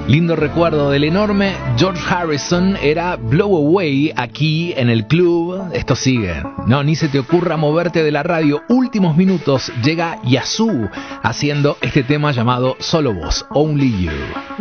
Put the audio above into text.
Lindo recuerdo del enorme George Harrison. Era Blow Away aquí en el club. Esto sigue. No, ni se te ocurra moverte de la radio. Últimos minutos llega Yazoo haciendo este tema llamado Solo Vos, Only You.